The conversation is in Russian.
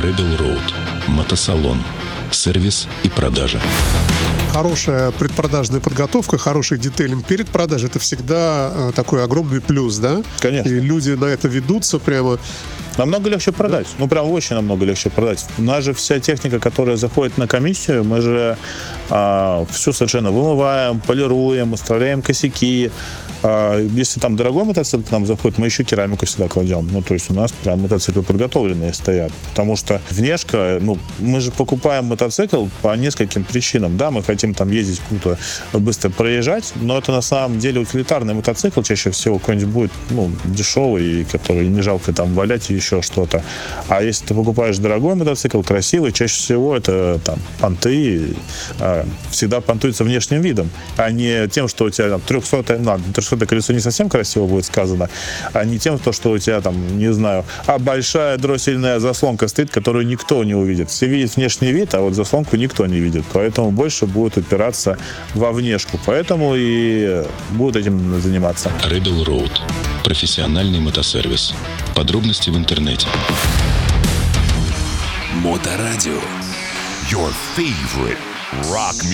Rebel Road. Мотосалон. Сервис и продажа. Хорошая предпродажная подготовка, хороший детейлинг перед продажей — это всегда такой огромный плюс, да? Конечно. И люди на это ведутся прямо. Намного легче продать. Ну, прям очень намного легче продать. У нас же вся техника, которая заходит на комиссию, мы же все совершенно вымываем, полируем, устраняем косяки. Если там дорогой мотоцикл к нам заходит, мы еще керамику сюда кладем. Ну, то есть у нас прям мотоциклы подготовленные стоят. Потому что внешка, мы же покупаем мотоцикл по нескольким причинам. Да, мы хотим там ездить круто, быстро проезжать, но это на самом деле утилитарный мотоцикл. Чаще всего какой-нибудь будет, дешевый, который не жалко там валять и еще что-то. А если ты покупаешь дорогой мотоцикл, красивый, чаще всего это там понты, всегда понтуются внешним видом, а не тем, что у тебя там 300 колесо не совсем красиво будет сказано, а не тем, что у тебя там, не знаю, большая дроссельная заслонка стоит, которую никто не увидит. Все видят внешний вид, а вот заслонку никто не видит. Поэтому больше будет упираться во внешку. Поэтому и будут этим заниматься. Rebel Road. Профессиональный мотосервис. Подробности в интернете. Моторадио. Your favorite rock music.